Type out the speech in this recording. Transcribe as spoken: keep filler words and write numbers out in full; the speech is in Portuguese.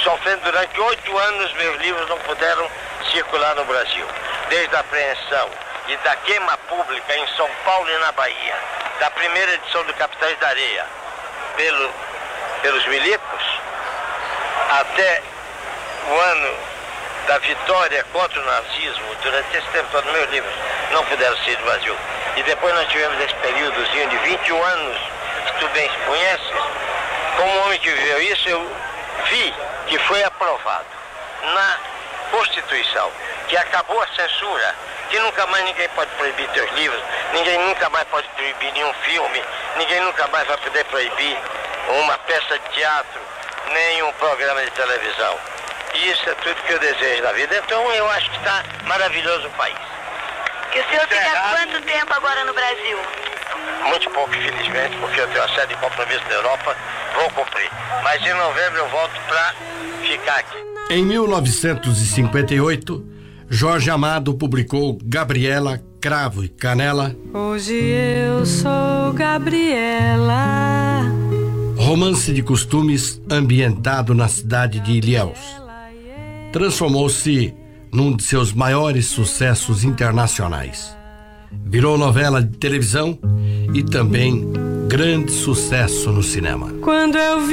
sofrendo durante oito anos, meus livros não puderam circular no Brasil. Desde a apreensão e da queima pública em São Paulo e na Bahia, da primeira edição do Capitães da Areia, pelo, pelos milicos, até o ano da vitória contra o nazismo, durante esse tempo todo, meus livros não puderam sair do Brasil. E depois nós tivemos esse períodozinho de vinte e um anos, que tu bem conheces. Como homem que viveu isso, eu vi que foi aprovado na Constituição, que acabou a censura, que nunca mais ninguém pode proibir teus livros, ninguém nunca mais pode proibir nenhum filme, ninguém nunca mais vai poder proibir uma peça de teatro, nem um programa de televisão. E isso é tudo que eu desejo na vida. Então eu acho que está maravilhoso o país. E o senhor fica quanto tempo agora no Brasil? Muito pouco, infelizmente, porque eu tenho uma série de compromissos na Europa, vou cumprir. Mas em novembro eu volto para ficar aqui. Em mil novecentos e cinquenta e oito, Jorge Amado publicou Gabriela, Cravo e Canela. Hoje eu sou Gabriela. Romance de costumes ambientado na cidade de Ilhéus. Transformou-se num de seus maiores sucessos internacionais. Virou novela de televisão e também grande sucesso no cinema. Quando eu vi